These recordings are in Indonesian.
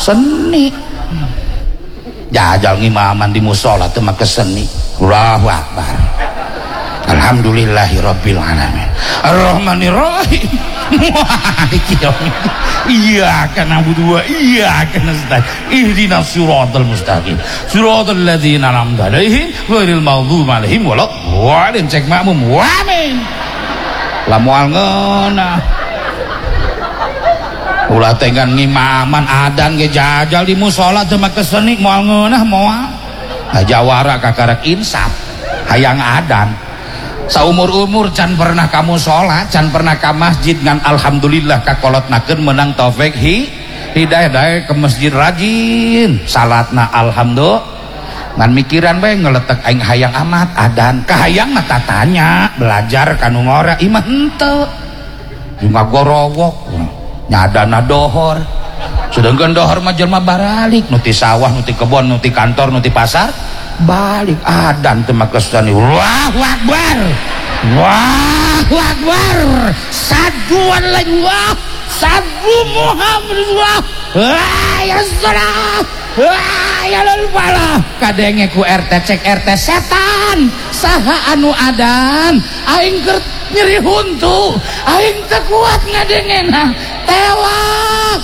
seni. Jajal ngimaman di musola teu make seni. Allahu akbar. Alhamdulillahirabbil alamin. Arrahmanir rahim. Maliki yaumiddin. Iyyaka na'budu wa iyyaka nasta'in. Ihdinas siratal mustaqim. Siratal ladzina an'amta 'alaihim ghairil maghdubi 'alaihim waladdallin. Cek makmum. Amin. Lamual ngeunah. Ulah tengan ngimaman adan ge jajal di musola teu make seni moal ngeunah moal. Jawara kakarek insaf hayang adan. Saumur-umur can pernah kamu sholat, can pernah ke masjid ngan alhamdulillah kakolotnakeun menang taufik hidayah dae ke masjid rajin salatna alhamdulillah ngan mikiran bae ngeletek aing hayang amat adan kahayang mah tatanya belajar kanu ngora imah henteu juga gorowok nyadana dohor sedangkan dohor mah jelema baralik nu ti sawah nu ti kebon nu ti kantor nu ti pasar balik adan teu make seni. Allahu akbar. Allahu akbar. Sadu Allah. Sadu Muhammadullah. Ya salah. Ya lala. Kadenge ku RT cek RT setan. Saha anu adan? Aing keur nyeri huntu. Aing teu kuat ngadengena. Tewak.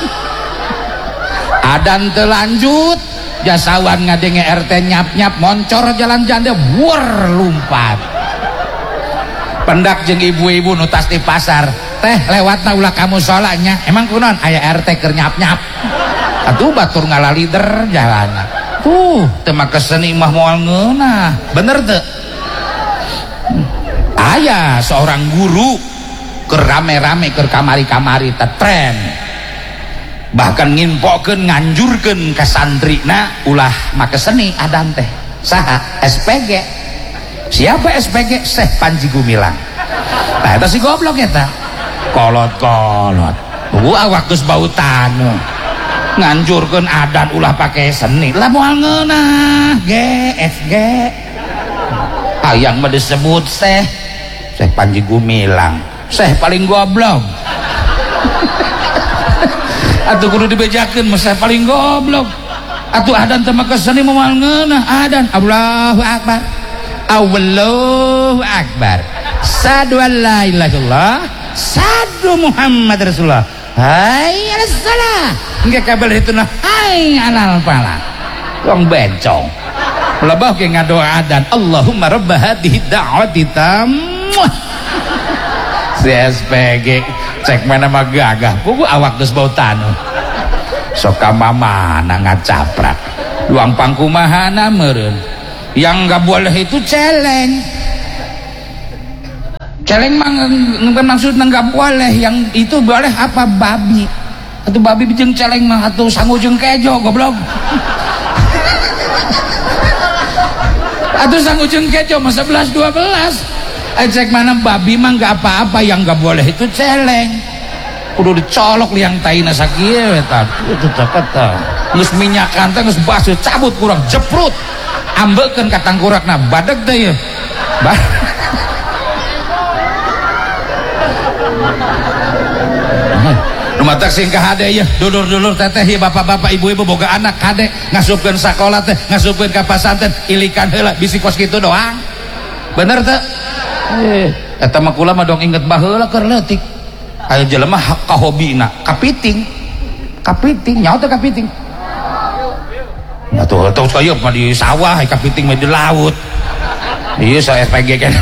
Adan teu lanjut. Jasawan ngadenge RT nyap-nyap moncor jalan janda wur lumpat pendak jeung ibu-ibu nu tas di pasar teh lewatna ulah kamu sholatnya emang kunaon aya RT keur nyap-nyap atuh batur ngalalider jalanna teu make seni mah moal ngeunah bener teu aya seorang guru keur rame-rame keur kamari-kamari teh tren bahkan nginpokeun nganjurkeun ka santrina ulah make seni adan teh saha SPG siapa SPG Syekh Panji Gumilang tah eta si goblok eta kolot-kolot awak geus bautan nganjurkeun adan ulah pake seni lah moal ngeunah GSG hayang mah disebut Syekh Panji Gumilang Syekh paling goblok atuh kudu dibejakeun mah paling goblok atuh adan teh make seni moal ngeunah adan Allahu akbar Allahu akbar sadu la ilaha illallah sadu Muhammad Rasulullah hayya salah engke kabel hituna hayya alal falah wong bencong lebah ge ngadoa adan Allahumma rabb hadhihi da'wati tammah si SPG cek mana mah gagah pugu awak geus bau tanu sok ka mamana ngacaprak luang pangkumahana meureun yang enggak boleh itu celeng mah maksudna enggak boleh yang itu boleh apa babi atuh babi jeung celeng mah atuh sangu jeung kejo goblok atuh sangu jeung kejo mah 11 12 cek mana babi mah nggak apa-apa yang nggak boleh itu celeng kudu dicolok liang taina sakieu eta itu kata geus minyakan teh geus basuh cabut kurang jeprut ambeukeun ka tangkurakna badeg teh ieu rumah tak sing ka hade ieu dulur-dulur teteh ieu bapak-bapak ibu-ibu boga anak hade ngasupkeun sakola teh ngasupkeun ka pasantren ilikan heula bisi kos kitu doang bener teh eta mah kula mah dong inget baheula keur leutik aya jelema ka hobina kapiting nyaho teh kapiting atuh kayeup mah di sawah kapiting mah di laut ieu sa SPG kan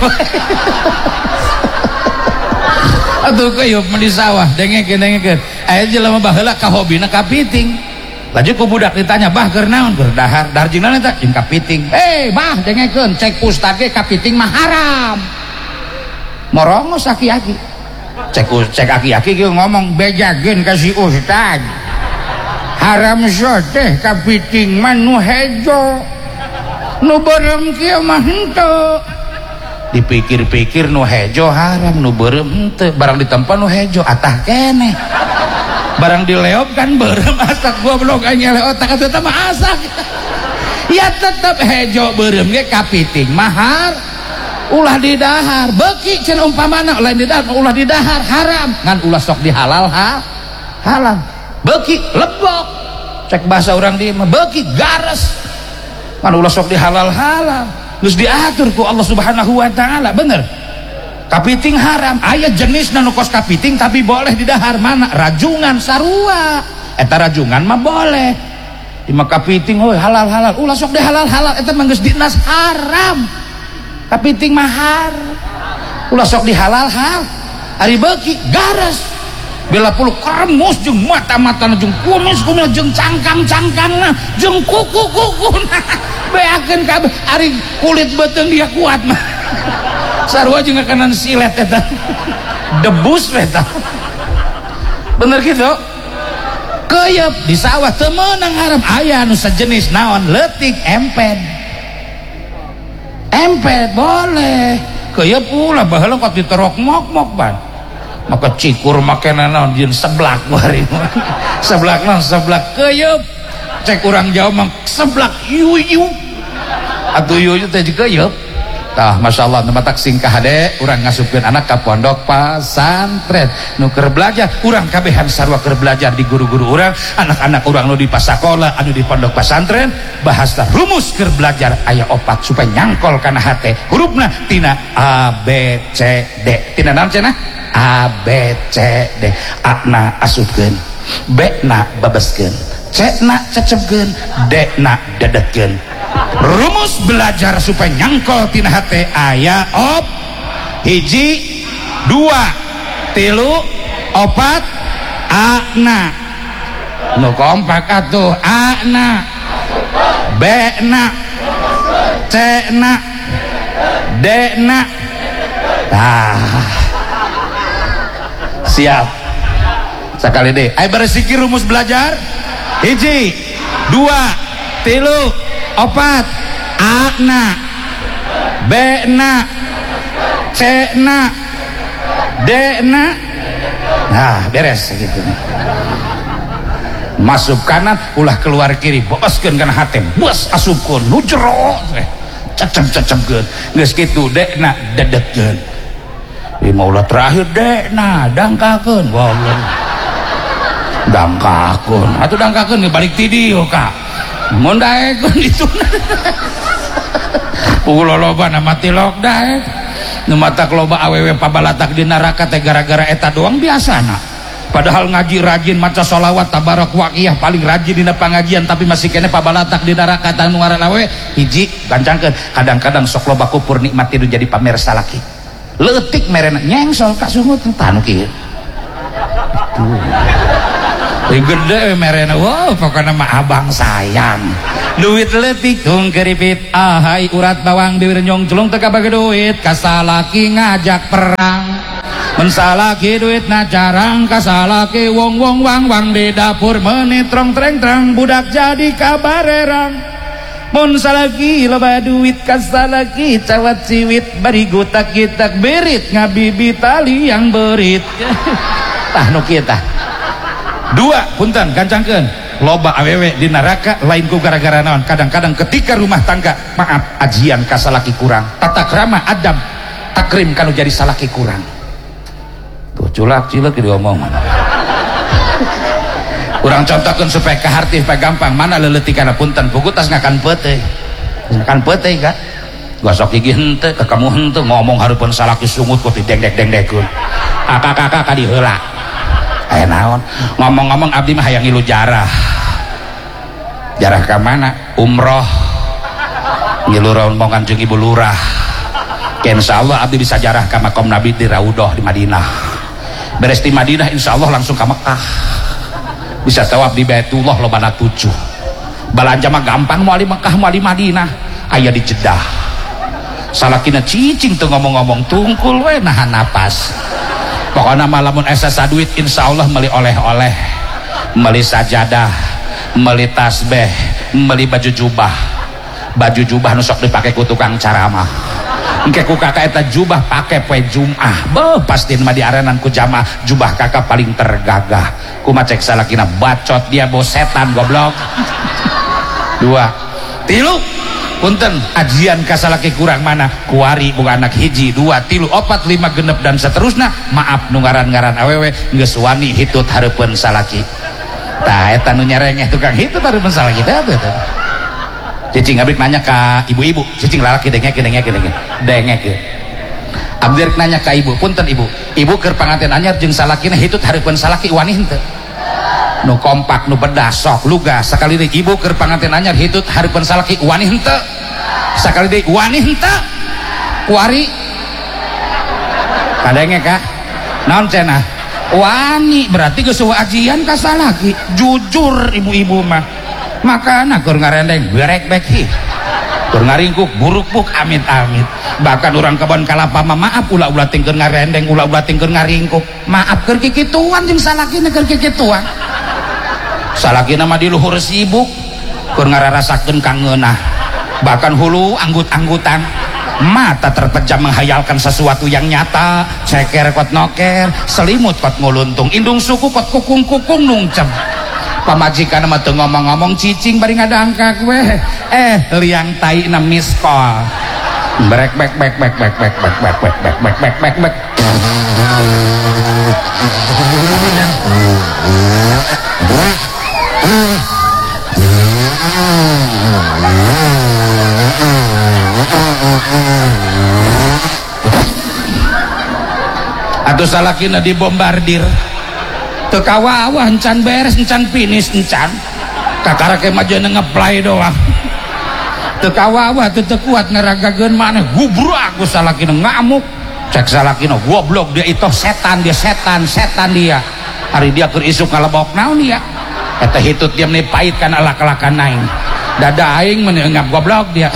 atuh kayeup mah di sawah dengekeun aya jelema baheula ka hobina kapiting laju ku budak ditanya bah keur naon keur dahar jeung naon eta jeung kapiting bah dengekeun cek ustad ge kapiting mah haram morongos aki-aki cek aki-aki ge ngomong bejageun ka si ustad haram teh kapiting mah nu hejo nu beureum kieu mah henteu dipikir-pikir nu hejo haram nu beureum henteu barang ditempa nu hejo atah keneh barang dileop kan beureum asak goblok anya otak eta mah asak ya tetep hejo beureum ge kapiting mahar ulah didahar beki cenah umpamana lain didahar ulah didahar haram ngan ulah sok dihalal halal beki lebok cek bahasa orang dia mah beuki gares kan ulah sok dihalal-halal geus diatur ku Allah Subhanahu wa taala bener. Kapiting haram aya jenisna nu kos kapiting tapi boleh didahar mana rajungan sarua eta rajungan mah boleh di mah kapiting halal-halal ulah sok dihalal-halal eta mah geus dinas haram kapiting mah haram ulah sok dihalal-hal ari beuki gares bela puluh kremus jeung mata-matana jeung kumis-kumis jeung cangkang-cangkangna jeung kuku-kukuna beakeun kabeh ari kulit beuteung dia kuat mah sarua jeung kanan silet eta debus eta bener gitu keuyeub di sawah teu meunang haram aya anu sajenis naon leutik emped boleh keuyeub ulah baheula kok diterok mok-mok ban maka cikur makena naon jeung seblak bari seblak naon seblak keuyeub cek urang Jawa mah seblak yuyu atuh yuyu teh keuyeub tah masyaallah nu matak singkah hade urang ngasupkeun anak ka pondok pasantren nu keur belajar urang kabehan sarua keur belajar di guru-guru urang anak-anak urang nu di pasakola anu di pondok pasantren bahasa rumus keur belajar aya 4 supaya nyangkol kana hate hurufna tina A B C D tina naon cenah A B C D A na asupkeun B na babeskeun C na cecepkeun D na dedetkeun rumus belajar supaya nyangkol tina hate aya 1 2 3 4 A na nu kompak atuh A na B na C na D na siap sekali deh ayo beresiki rumus belajar 1 2 3 4 A na B na C na D na beres gitu masuk kanan ulah keluar kiri boskeun kana hate bos asupkeun nu jero cecep-cepkeun geus kitu D na dedetkeun maulah terakhir D na dangkakeun wallah dangkakeun atuh dangkakeun balik ti dieu ka mun daekeun itu puguh loba na mati log daek nu matak loba awewe pabalatak di neraka teh gara-gara eta doang biasana padahal ngaji rajin maca sholawat tabarak waqiyah paling rajin dina pangajian tapi masih kene pabalatak di neraka tah nu ngaran awewe hiji gancangkeun kadang-kadang sok loba kupur nikmat itu jadi pamirsa laki leutik merena nyengsol ka sungut tanu kieu gede merena wow pokoknya mah abang sayang duit leutik tung keripit ahai urat bawang bibir nyongclung teu kabage duit kasalaki ngajak perang mun salaki duitna jarang kasalaki wong wang di dapur meunitrong treng-treng budak jadi kabarerang mun salaki loba duit kasalaki cawat ciwit bari gutak-gitak berit ngabibi tali yang berit tah nu kieu tah 2 punten gancangkeun loba awewe di neraka lain ku gara-gara naon kadang-kadang ketika rumah tangga maaf ajian ka salaki kurang tata krama adab takrim kanu jadi salaki kurang tuh culak-cileuk diomong urang contohkeun supaya kaharti supaya gampang mana leuleutikana punten pugu tas ngakan peuteuy kan gosok gigi henteu ka kamu henteu ngomong hareupeun salaki sungut ku dideng-deng-dengkeun kakak-kakak ka diheula aya naon ngomong-ngomong abdi mah hayang ngilu jarah ka mana umroh ngilu rombongan jeung ibu lurah insyaallah abdi bisa jarah ka makom nabi di Raudhah di Madinah beres di Madinah insyaallah langsung ka Mekah bisa tawaf di Baitullah lobana 7 balanja mah gampang moal di Mekah moal di Madinah aya di Jeddah salakina cicing teu ngomong-ngomong tungkul we nahan napas pokoknya malamun esa saduit insyaallah meli oleh-oleh meli sajadah meli tasbih meli baju jubah nu sok dipake ku tukang caramah engke ku kakak eta jubah pake poe Jumat beuh pasti mah diarenan ku jamaah jubah kakak paling tergagah kumaha cek salakina bacot dia bos setan goblok 2 3 punten ajian kasalaki kurang mana kuari bukan anak hiji 2 3 4 5 genep dan seterusnya maaf nu ngaran-ngaran awewe geus wani hitut hareupeun salaki tah eta nu nyerengeh tukang itu tadi masalah kita tuh cicing abdi nanya ka ibu-ibu cicing lalaki dengek abdi nanya ka ibu punten ibu keur panganten anyar jeung salakina hitut hareupeun salaki wani henteu nu kompak nu bedah sok lugas sakali deui ibu keur panganten anyar hitut hareupeun salaki wani henteu sakali deui wani henteu kuari kadenge ka naon cenah wani berarti geus ajian ka salaki jujur ibu-ibu mah makana keur ngarendeng berek beki keur ngaringkuk buruk-buk amit-amit bahkan orang kebon kalapa mah maaf ulah-ulah ting keur ngarendeng ulah-ulah ting keur ngaringkuk maaf keur kikituan jeung salakina keur kikituan salakina mah di luhur sibuk keur ngararasakeun kang ngeunah bahkan hulu anggut-anggutan mata terpejam menghayalkan sesuatu yang nyata ceker kot noker selimut kot nguluntung indung suku kot kukung-kukung nungcem pamajikan mah teu ngomong-ngomong cicing bari ngadangkak weh liang tai na miskol brek bek bek bek bek bek bek bek bek bek bek bek bek bek atuh salakina dibombardir teu kawawa encan beres encan finish encan kakarake mah jeung ngeplay doang teu kawawa teu kuat ngaragageun maneh gubrak ku salakina ngamuk cek salakina goblok dia itu setan dia hari dia keur isuk ngalebok naon dia eta hitut dia meni pait kana alak-alakan naing dada aing meni ngap goblok dia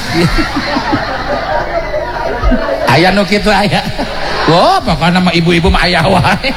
aya nu kitu aya oh pokoknya nama ibu-ibu mah ayah wae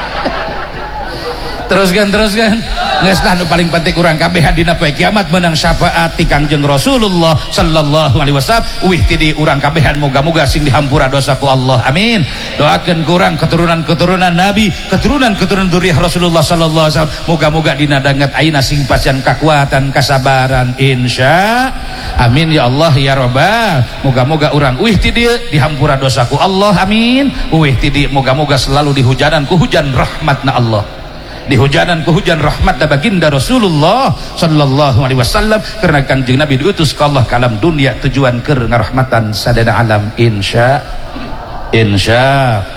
teruskan geus tah nu paling penting urang kabeh dina poe kiamat menang syafaat ti Kangjeng Rasulullah sallallahu alaihi wasallam uih ti di urang kabehan moga-moga sing dihampura dosa ku Allah amin doakeun ku urang keturunan Nabi keturunan zuriyah Rasulullah sallallahu alaihi wasallam moga-moga dina danget ayeuna sing pasian kakuatan kasabaran insya amin ya Allah ya Rabbal moga-moga urang uih ti dieu dihampura dosa ku Allah amin uih ti dieu moga-moga selalu dihujanan ku hujan rahmatna Allah dihujanan ku hujan rahmat da baginda Rasulullah sallallahu alaihi wasallam karena Kangjeng Nabi diutus ka Allah ka alam dunia tujuan keur ngarahmatan sadaya alam insya